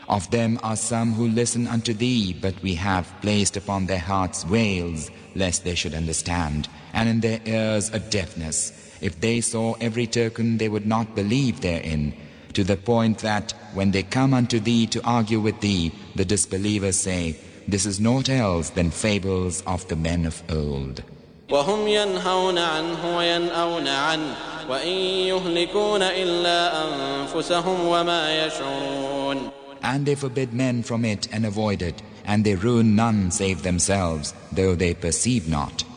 Of them are some who listen unto thee, but we have placed upon their hearts veils, lest they should understand, and in their ears a deafness. If they saw every token, they would not believe therein, to the point that when they come unto thee to argue with thee, the disbelievers say, this is naught else than fables of the men of old. وهم ينهون عنه وينأون عنه وإن يهلكون إلا أنفسهم وما يشعرون. And they forbid men from it and avoid it, and they ruin none save themselves, though they perceive not.